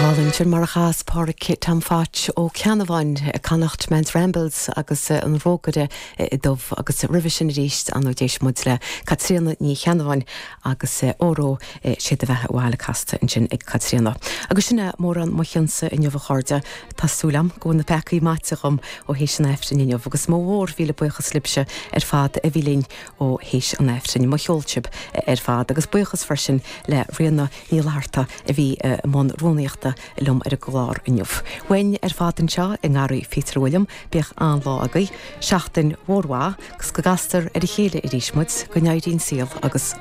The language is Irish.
Tálintir mar a chas páric tam fáit ó ceanamhain canacht Mans Rambles agus an rógade dómh agus rivision ríist an déis mud le Catríona ní cheanamhain agus óró siad a bheith bhile casta in sin ag Catríona. Agus sinna mór an mochiansa in jobh cháde tasúlam go na pecaí máteachom ó hééis an efrin in jobh agus mór bhíle buchas lipse fad a bhílín ó hééis an efrin mo cheoltib fad agus buchas fersin le rianna níl harta a bhí mon rónaíochta lum ar a glár inniuh. Wein fad an seo in gáirí Peter William bech an lá agaí, seachtain mhórhá gus go gastar ar a chéile i rísmuid go neidín síl agus